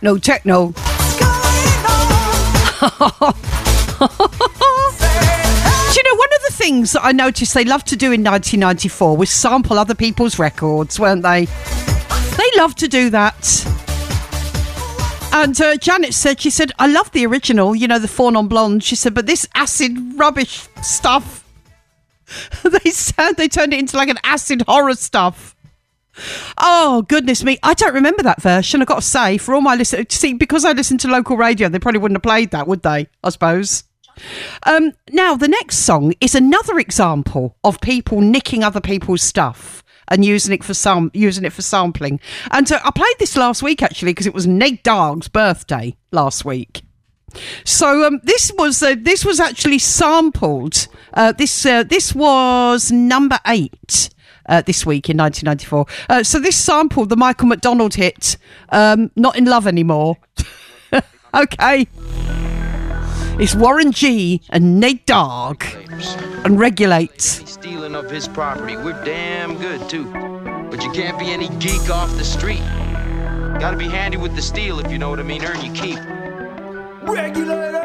No techno. Do you know, one of the things that I noticed they loved to do in 1994 was sample other people's records, weren't they? They loved to do that. And Janet said, she said, I love the original, you know, the Four Non Blondes. She said, but this acid rubbish stuff, they turned it into like an acid horror stuff. Oh, goodness me. I don't remember that version, I've got to say. For all my listeners, see, because I listen to local radio, they probably wouldn't have played that, would they? I suppose. Now, the next song is another example of people nicking other people's stuff and using it for sampling. And so I played this last week, actually, because it was Nate Dogg's birthday last week. So this was actually sampled. This was number 8 this week in 1994. So this sampled the Michael McDonald hit, Not in Love Anymore. Okay. It's Warren G and Nate Dogg and Regulate. Stealing of his property, we're damn good too. But you can't be any geek off the street. Gotta be handy with the steel, if you know what I mean, earn your keep. Regulator!